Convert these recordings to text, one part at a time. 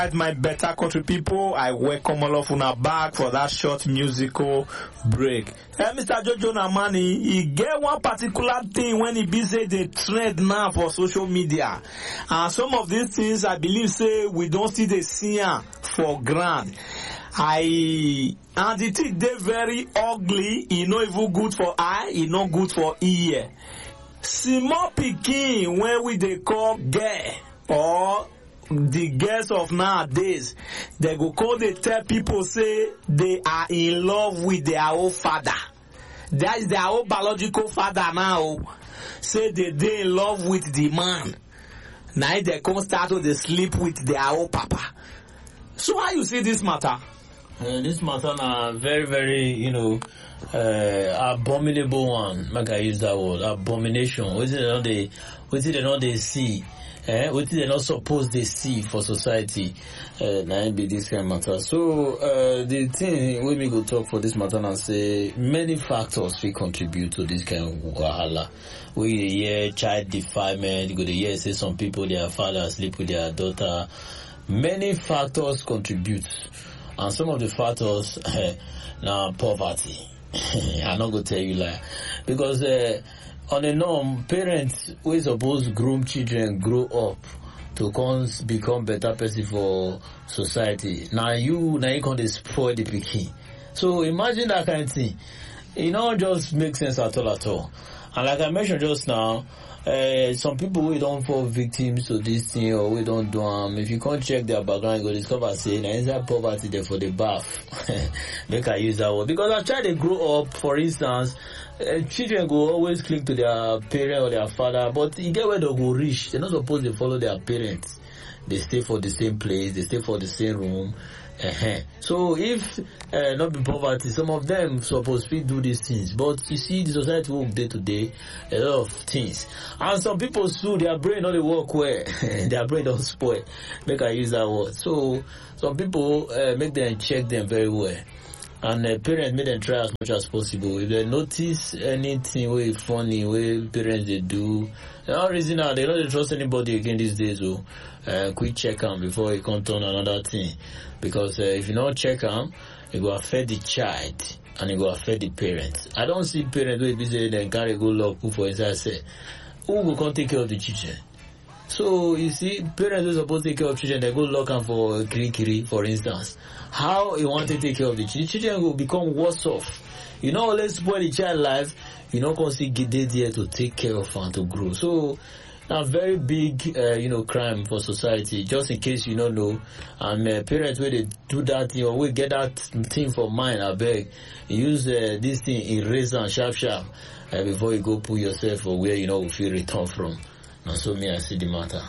My better country people, I welcome all of una back for that short musical break. Mr. Jojo Namani, he get one particular thing when he be say the trend now for social media. And some of these things I believe say we don't see the scene for grand. And the thing they very ugly, e no even good for eye, e no good for ear. Small pikin when we they call girl or the girls of nowadays, they go call, they tell people say they are in love with their own father. That is their own biological father now. Say they in love with the man. Now they come start to sleep with their own papa. So how you see this matter? This matter na very, very, abominable one. Make I use that word, abomination. What they know they see. What they not supposed they see for society, now be this kind of matter. So the thing we go talk for this matter and say many factors will contribute to this kind of wahala. We hear child defilement, go to hear say some people their father sleep with their daughter. Many factors contribute, and some of the factors now poverty. I'm not gonna tell you lie, because on a norm, parents we suppose groom children grow up to become better person for society. Now you can spoil the pikin. So imagine that kind of thing. It don't just make sense at all. And like I mentioned just now, some people we don't fall victims to this thing or we don't do them. If you can't check their background, you go discover saying inside poverty there for the bath. Make I use that word, because I try to grow up. For instance, children go always cling to their parent or their father, but you get where they go reach. They're not supposed to follow their parents. They stay for the same place. They stay for the same room. So if not be poverty, some of them supposed to do these things. But you see, the society work day to day, a lot of things. And some people too, their brain not work well. Their brain don't spoil. Make I use that word. So some people make them check them very well. And parents make them try as much as possible. If they notice anything way funny, way parents they do, the only reason now they don't trust anybody again these days. So quick check them before you can turn another thing. Because if you don't check them, it will affect the child and it will affect the parents. I don't see parents who be saying they carry good luck put for inside say, who will come take care of the children? So you see, parents are supposed to take care of children, they go lock them for kiri, for instance. How you want to take care of the children? Children will become worse off. You know, let's spoil the child life, you know, because he get there to take care of and to grow. So a very big, crime for society. Just in case you don't know, and parents where they do that thing or we get that thing for mine, I beg, use this thing, erase and sharp before you go put yourself for where you know if you return from. And so me I see the matter.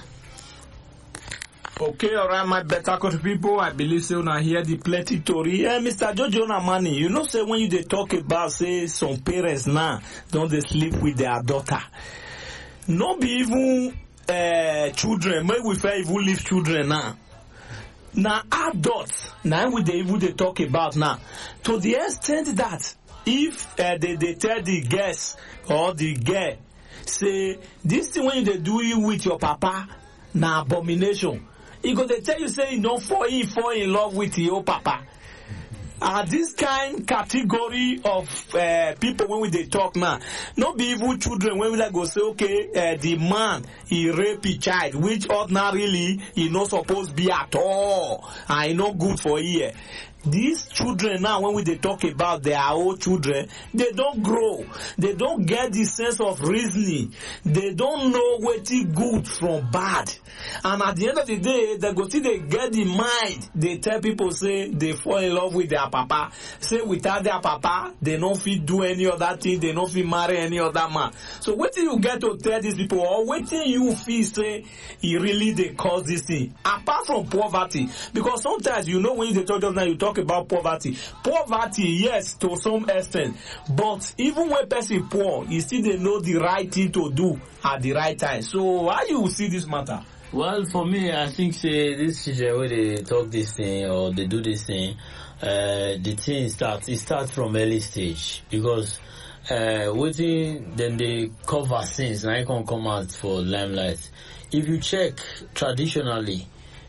Okay, alright, my better country people. I believe so now hear the plenty story. Mr. Jojo Namani, you know say when you they talk about say some parents now don't they sleep with their daughter. Not be even children, maybe we fair even leave children now. Now adults, now we they even they talk about now. To the extent that if they tell the guest or the girl, say this thing when they do you with your papa, na abomination. Because they tell you say you don't fall in love with your papa. This kind category of people when we they talk now, not be even children when we like go say okay, the man he rape a child, which ordinarily he not supposed to be at all, and he not good for here. These children now, when we they talk about their own children, they don't grow. They don't get the sense of reasoning. They don't know what is good from bad. And at the end of the day, they go see they get the mind. They tell people say they fall in love with their papa. Say without their papa, they don't fit do any other thing. They don't fit marry any other man. So what do you get to tell these people, or what do you feel say he really they cause this thing? Apart from poverty, because sometimes you know when you talk just now you talk about poverty, yes, to some extent, but even when person poor, you still they know the right thing to do at the right time. So how you see this matter? Well, for me, I think say this children where they talk this thing or they do this thing, the thing starts from early stage, because waiting then they cover things and I can come out for limelight. If you check traditionally,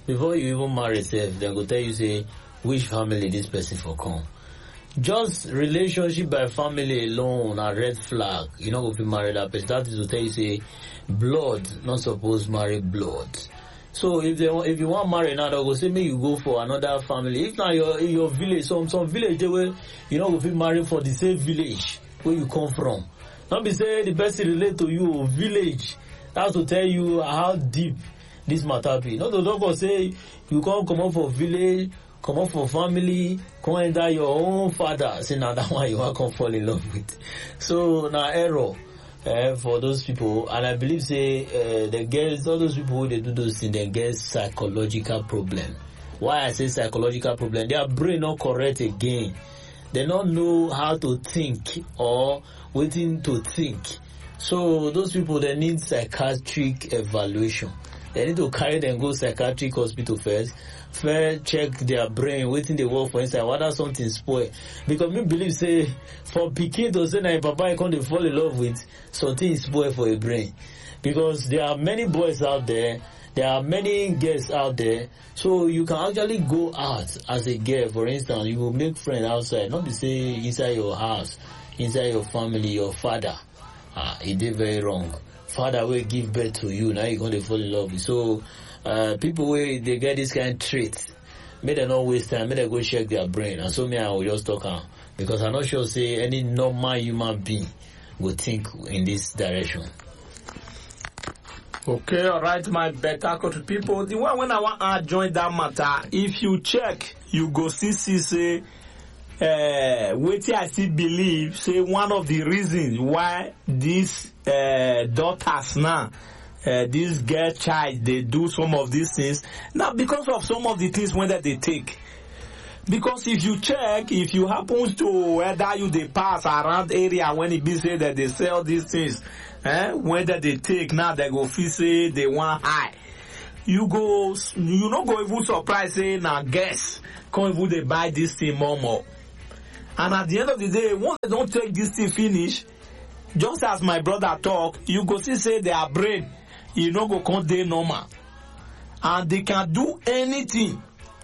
before you even marry yourself, they go tell you say which family this person for come. Just relationship by family alone a red flag. You know if you marry that person, that is to tell you say blood not supposed marry blood. So if you want marry now, they go say maybe you go for another family. If not your village, some village they will, you know, if you marry for the same village where you come from. Don't be say the person relate to you village. That's to tell you how deep this matter be. Not the doctor say you can't come up for village, come up for family, come enter your own father. Say now that one you want to come fall in love with. So now error for those people, and I believe say the girls, all those people who they do those things, they get psychological problem. Why I say psychological problem? Their brain not correct again. They don't know how to think or waiting to think. So those people they need psychiatric evaluation. They need to carry them go psychiatric hospital first check their brain, waiting they work for inside, whether something spoil. Because me believe say for pikin to say na papa I can't fall in love with something spoil for a brain. Because there are many boys out there, there are many girls out there, so you can actually go out as a girl. For instance, you will make friends outside, not to say inside your house, inside your family, your father. It did very wrong. Father will give birth to you, now you're going to fall in love with. So people where they get this kind of trait, may they not waste time, may they go check their brain. And so me I will just talk on, because I'm not sure say any normal human being will think in this direction. Okay, alright, my better country people. The one when I want to join that matter, if you check, you go see say wetin I still believe say one of the reasons why these daughters now, this girl child, they do some of these things now because of some of the things when that they take. Because if you check, if you happen to whether you they pass around area when it be say that they sell these things, whether they take now they go feel say they want high. You not go even surprise say now guess come even they buy this thing more. And at the end of the day, once they don't take this thing finish, just as my brother talk, you go see say their brain, you know go come dey normal. And they can do anything.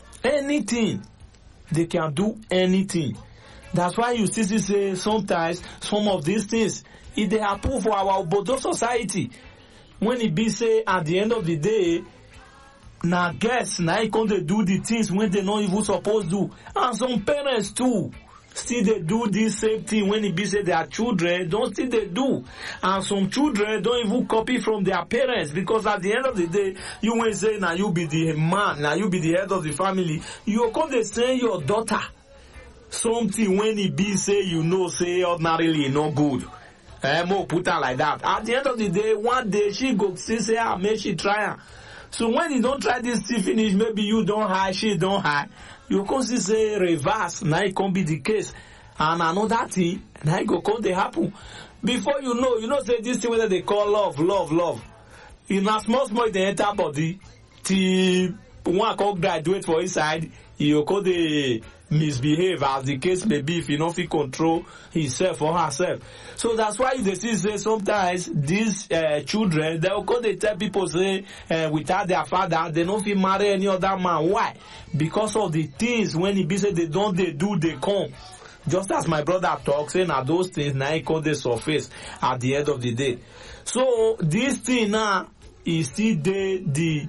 They can do anything. That's why you still see say sometimes some of these things, if they happen for our Obodo society, when it be say at the end of the day, now guess now you can't do the things when they not even supposed to. And some parents too, still they do this same thing when it be say their children don't still they do. And some children don't even copy from their parents, because at the end of the day, you will say now you be the man, now you be the head of the family. You come to send your daughter something when it be say you know say ordinarily no good. More put her like that. At the end of the day, one day she go say make she try her. So when you don't try this thing finish, maybe you don't hide, she don't hide. You can see say reverse, now it can be the case. And another thing, now it go come to happen. Before you know say this thing whether they call love. In a small they enter body, till one can graduate for inside, you go the misbehave as the case may be if you don't feel control himself or herself. So that's why they see say sometimes these children, they will go they tell people say without their father they don't feel marry any other man. Why? Because of the things when it be say they do they come. Just as my brother talks, saying that those things now come they surface at the end of the day. So this thing now is still the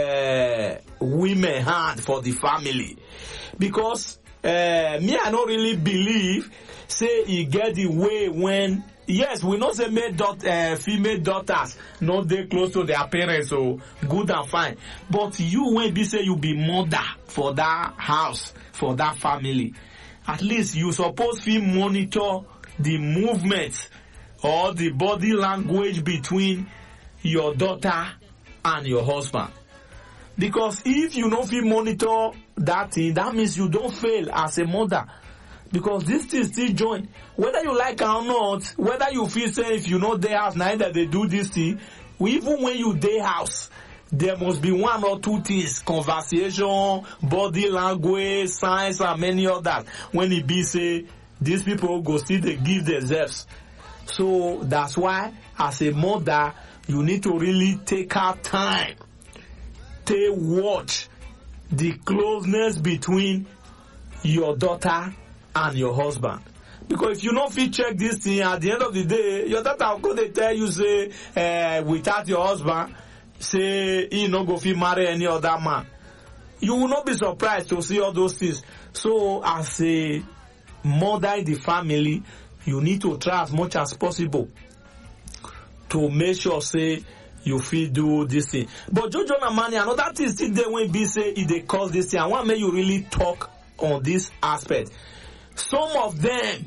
women hand for the family. Because me I don't really believe say he get the way when yes we know say female daughters not they close to their parents, so good and fine, but you when be say you be mother for that house, for that family, at least you suppose feel monitor the movements or the body language between your daughter and your husband. Because if you don't feel monitor that thing, that means you don't fail as a mother. Because this thing still join. Whether you like it or not, whether you feel say if you know their house, neither they do this thing, even when you day house, there must be one or two things, conversation, body language, signs, and many others. When it be say, these people go still they give themselves. So that's why as a mother, you need to really take out time. Take watch the closeness between your daughter and your husband. Because if you don't fit check this thing, at the end of the day, your daughter will go to tell you, say, without your husband, say, he no go fit marry any other man. You will not be surprised to see all those things. So, as a mother in the family, you need to try as much as possible to make sure, say, you fit do this thing. But Jojo Namani, another thing still there when be say, if they cause this thing, I want to make you really talk on this aspect. Some of them,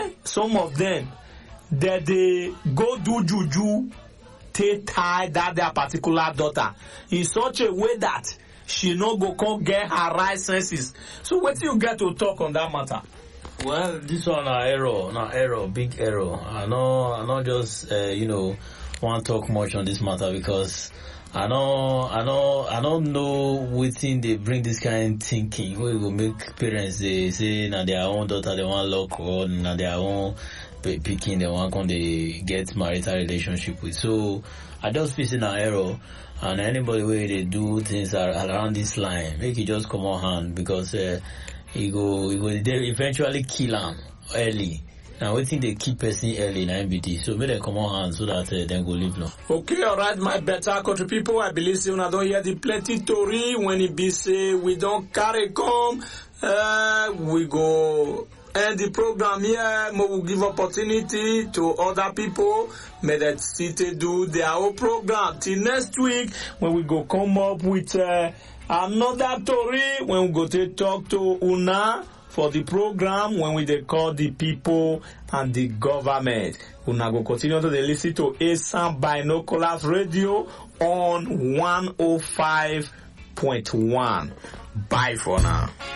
that they go do juju, tie that their particular daughter in such a way that she no go come get her right senses. So what do you get to talk on that matter? Well, this one error, big error. I not just want to talk much on this matter because I don't know within they bring this kind of thinking where will make parents they say now their own daughter they want lock or now their own picking they want come they get marital relationship with. So I just facing an error, and anybody where they do things around this line make it just come on hand because he go they eventually kill him early. Now we think they keep person early in MBD, so make them come on hand so that then go live long. Okay, alright, my better country people. I believe you don't hear the plenty story when it be say we don't carry come. We go end the program here. We will give opportunity to other people. May that city do their own program till next week when we go come up with another story when we go to talk to Una. For the program when we they call the people and the government. We now go continue to listen to ASAM Binoculars Radio on 105.1. Bye for now.